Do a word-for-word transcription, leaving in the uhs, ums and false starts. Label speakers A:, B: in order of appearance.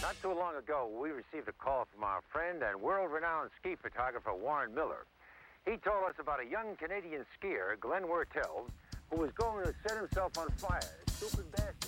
A: Not too long ago, we received a call from our friend and world-renowned ski photographer, Warren Miller. He told us about a young Canadian skier, Glenn Wertels, who was going to set himself on fire. Stupid bastard.